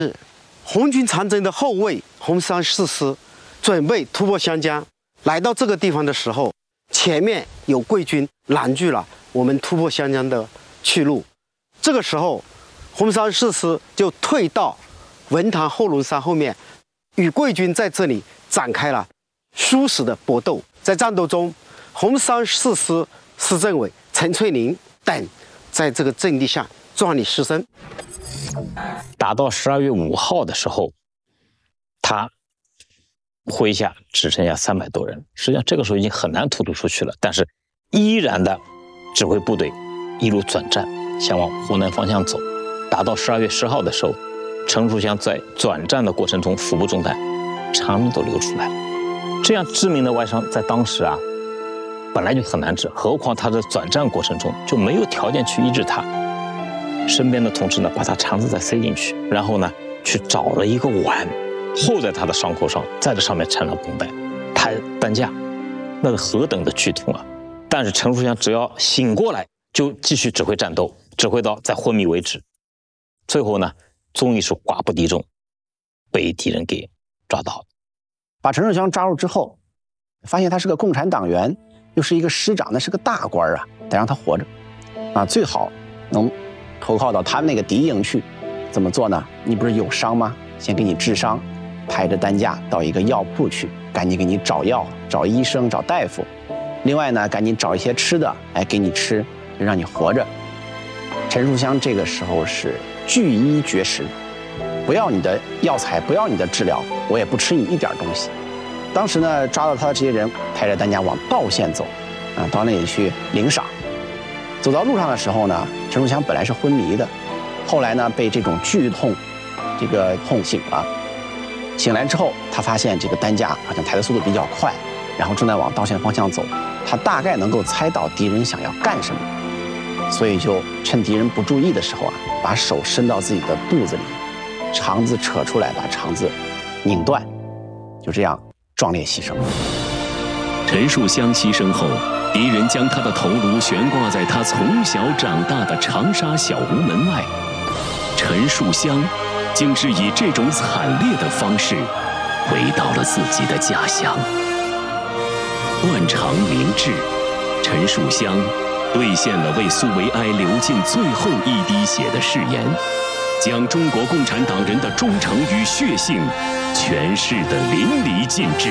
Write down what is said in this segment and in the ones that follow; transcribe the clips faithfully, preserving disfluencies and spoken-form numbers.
红军长征的后卫红三四师准备突破湘江，来到这个地方的时候，前面有桂军拦住了我们突破湘江的去路。这个时候，红三四师就退到文塘后龙山后面，与桂军在这里展开了殊死的搏斗。在战斗中，红三四师师政委陈翠林等在这个阵地上壮烈牺牲。 打到十二月五号的时候，他麾下只剩下三百多人。实际上这个时候已经很难突突出去了，但是依然的指挥部队一路转战，向往湖南方向走。打到十二月十号的时候，陈树湘在转战的过程中腹部中弹，肠子都流出来了。这样致命的外伤在当时啊，本来就很难治，何况他在转战过程中就没有条件去医治他。身边的同志呢，把他肠子再塞进去，然后呢，去找了一个碗，扣在他的伤口上，在这上面缠了绷带，抬担架，那是何等的剧痛啊！但是陈树湘只要醒过来，就继续指挥战斗，指挥到在昏迷为止。最后呢，终于是寡不敌众，被敌人给抓到了。 把陈树湘抓住之后，发现他是个共产党员，又是一个师长，那是个大官啊，得让他活着啊，最好能投靠到他们那个敌营去。怎么做呢？你不是有伤吗？先给你治伤，抬着担架到一个药铺去，赶紧给你找药、找医生、找大夫。另外呢，赶紧找一些吃的，哎，给你吃，就让你活着。陈树湘这个时候是拒医绝食，不要你的药材，不要你的治疗，我也不吃你一点东西。当时呢，抓到他的这些人，抬着担架往道县走，啊，到那里去领赏。走到路上的时候呢，陈树湘本来是昏迷的，后来呢被这种剧痛，这个痛醒了。醒来之后，他发现这个担架好像抬的速度比较快，然后正在往道县方向走。他大概能够猜到敌人想要干什么，所以就趁敌人不注意的时候啊，把手伸到自己的肚子里，肠子扯出来，把肠子拧断，就这样壮烈牺牲。 陈树湘牺牲后，敌人将他的头颅悬挂在他从小长大的长沙小吴门外。陈树湘竟是以这种惨烈的方式回到了自己的家乡。断肠明志，陈树湘兑现了为苏维埃流尽最后一滴血的誓言，将中国共产党人的忠诚与血性诠释得淋漓尽致。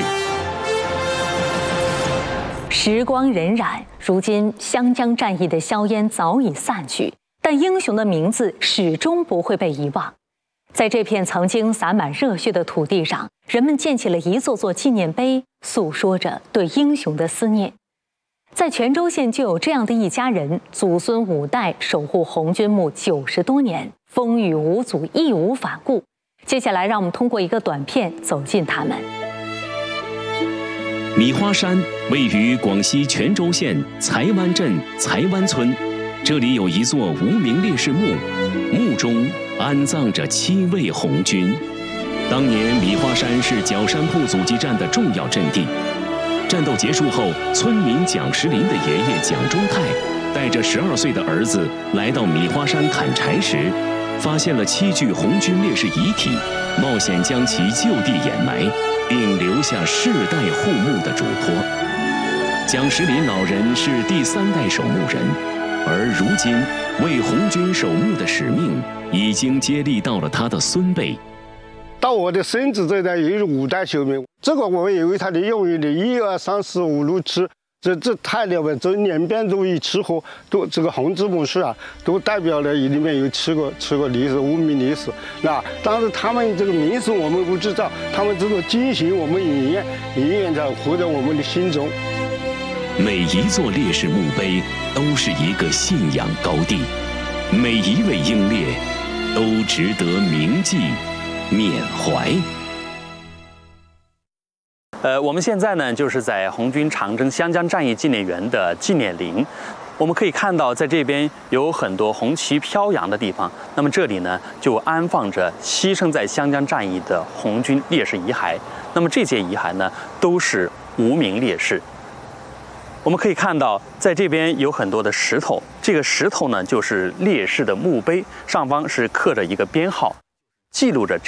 时光荏苒，如今湘江战役的硝烟早已散去，但英雄的名字始终不会被遗忘。在这片曾经洒满热血的土地上，人们建起了一座座纪念碑，诉说着对英雄的思念。在泉州县就有这样的一家人，祖孙五代守护红军墓九十多年，风雨无阻，义无反顾。接下来，让我们通过一个短片走进他们。 米花山位于广西泉州县才湾镇才湾村，这里有一座无名烈士墓，墓中安葬着七位红军。当年米花山是角山铺阻击战的重要阵地。战斗结束后，村民蒋石林的爷爷蒋中泰带着十二岁的儿子来到米花山砍柴时，发现了七具红军烈士遗体，冒险将其就地掩埋，并留下世代护墓的嘱托。蒋石林老人是第三代守墓人，而如今为红军守墓的使命已经接力到了他的孙辈。 到我的孙子这代也是五代守墓，这个我以为他的用语的一二三四五六七，这这太了不起，这两边都一起合，都这个红字母是啊，都代表了里面有七个七个烈士，无名烈士。那但是他们这个名字我们不知道，他们这个精神我们永远永远在活在我们的心中。 每一座烈士墓碑都是一个信仰高地，每一位英烈都值得铭记缅怀。 呃，我们现在呢，就是在红军长征湘江战役纪念园的纪念陵。我们可以看到，在这边有很多红旗飘扬的地方。那么这里呢，就安放着牺牲在湘江战役的红军烈士遗骸。那么这些遗骸呢，都是无名烈士。我们可以看到，在这边有很多的石头，这个石头呢，就是烈士的墓碑，上方是刻着一个编号，记录着这